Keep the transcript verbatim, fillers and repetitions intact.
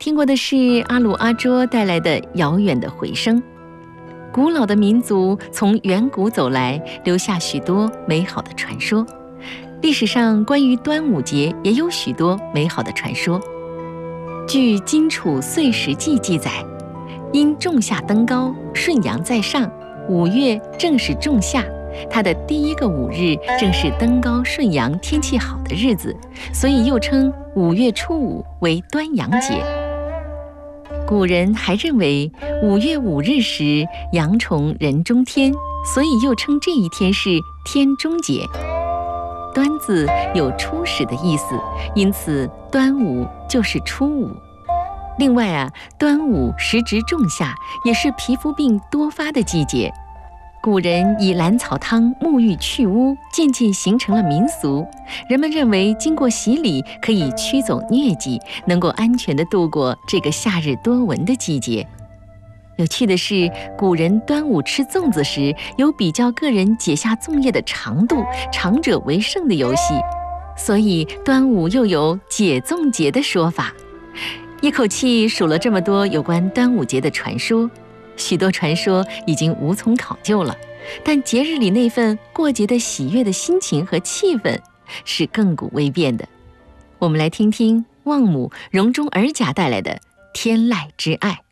听过的是阿鲁阿卓带来的《遥远的回声》。古老的民族从远古走来，留下许多美好的传说。历史上关于端午节也有许多美好的传说。据《荆楚岁时记》记载，因仲夏登高，顺阳在上，五月正是仲夏，它的第一个五日正是登高顺阳天气好的日子，所以又称五月初五为端阳节。古人还认为五月五日时阳从人中天，所以又称这一天是天中节。端字有初始的意思，因此端午就是初五。另外啊，端午时值仲夏，也是皮肤病多发的季节。古人以兰草汤沐浴去污，渐渐形成了民俗。人们认为经过洗礼可以驱走疟疾，能够安全地度过这个夏日多蚊的季节。有趣的是，古人端午吃粽子时有比较个人解下粽叶的长度，长者为胜的游戏，所以端午又有解粽节的说法。一口气数了这么多有关端午节的传说，许多传说已经无从考究了，但节日里那份过节的喜悦的心情和气氛是亘古未变的。我们来听听望母荣中尔甲带来的《天籁之爱》。